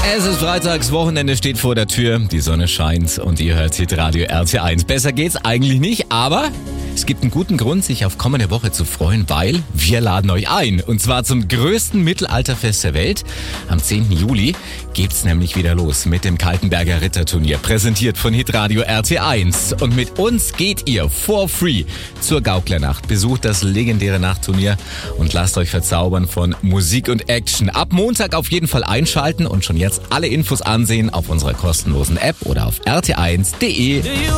Es ist freitags, Wochenende steht vor der Tür, die Sonne scheint und ihr hört Hitradio RT1. Besser geht's eigentlich nicht, aber es gibt einen guten Grund, sich auf kommende Woche zu freuen, weil wir laden euch ein. Und zwar zum größten Mittelalterfest der Welt. Am 10. Juli geht's nämlich wieder los mit dem Kaltenberger Ritterturnier, präsentiert von Hitradio RT1. Und mit uns geht ihr for free zur Gauklernacht. Besucht das legendäre Nachtturnier und lasst euch verzaubern von Musik und Action. Ab Montag auf jeden Fall einschalten und schon jetzt alle Infos ansehen auf unserer kostenlosen App oder auf rt1.de.